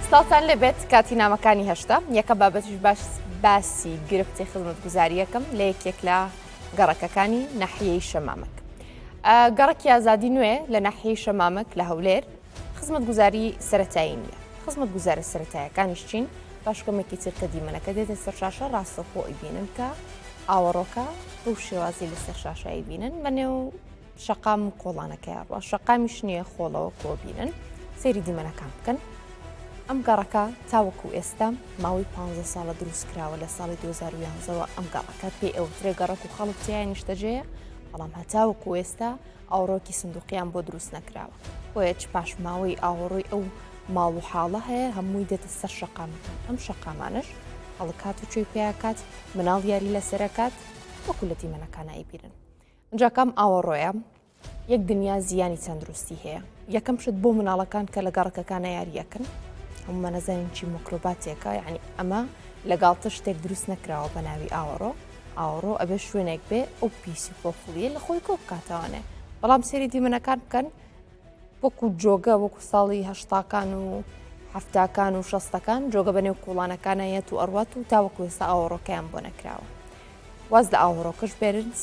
سڵاتان لەبێت کاتی نامەکانی هەشتا یەکە بابەتش باسی گرفتی خزمەتگوزاریەکەم لە یەکێک لە گەڕەکەکانی ناحیەی شەمامک. گەڕێکی ئازادی نوێ لە ناحیەی شەمامک لە هەولێر خزمەتگوزاری سەرەتایی نیە. خزمەتگوزارە سەرەتاییەکانیش چین؟ باشکەمێکی ترکە دیمەنەکە دێتە سەر شاشە ڕاستەخۆ ئەیبینن کە ئاوەڕۆکە بەو شێوازی لەسەر شاشە ئەیبینن بەنێو شەقام و کۆڵانەکەی ڕوا شەقامیش نییە خۆڵەوە کۆبینن سەیری دیمەنەکان بکەن. ئەم گەڕەکە تاوەکو ئێستا ماوەی 15 ساڵە دروست کراوە لە ساڵی 2011ەوە ئەم گەڕەکە پێی ئەوترێ گەڕک و خەڵک تیای نیشتەجەیە، بەڵام هەتاوەکو ئێستا ئاوڕۆکی سندوقیان بۆ دروست نەکراوە. بۆیە چ پاش ماوەی ئاوەڕۆی ئەو ماڵ و حاڵە هەیە هەمووی دێتە سەر شەقامەکان. ئەم شەقامانش خەڵک هات و کوێی پێیاکات مناڵ یاری لەسەرەکات وەکو لە دیمەنەکانە ئەیبینن. ئەنجا کەم ئاوەڕۆیە یەک دنیا زیانی تەندروستی هەیە. یەکەم شت بۆ مناڵەکان کە لە گەڕەکەکانە یاریەکەن هەموو نەزانین چی مۆکرۆباتێکە، یعنی ئەمە لەگاڵتە شتێک دروست نەکراوە بە ناوی ئاوەڕۆ. ئاوەڕۆ ئەبێ شوێنێک بێ ئەو پیسی پۆخڵیە لە خۆی کۆ بکاتەوانێ. بەڵام سێری دیمەنەکان بکەن وەکو جۆگە وەکو ساڵی هەشتاکان و هەفتاکان و شەستەکان جۆگە بەنێو کوڵانەکانە یەت و ئەڕوات و تاوەکو ئێستا ئاوەڕۆکەیان بۆ نەکراوە. واز لە ئاوەڕۆکەش بێرن